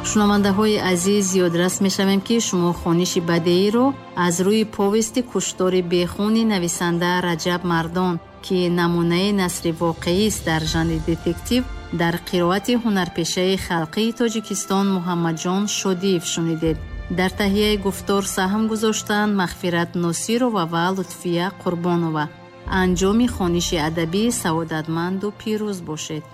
шунавандаҳои азиз, ёдрас мешавем ки шумо хониши бадеиро аз рӯи повести куштори бехуни нависанда Раҷаб Мардон ки намунаи насри воқеист дар жанри детектив дар қироати ҳунарпешаи халқии Тоҷикистон Муҳаммаҷон Шодиев шунидед. дар таҳияи гуфтор саҳм гузоштанд Мағфират Носирова ва Лутфия Қурбонова. анҷоми хониши адабӣ саодатманду пирӯз бошед.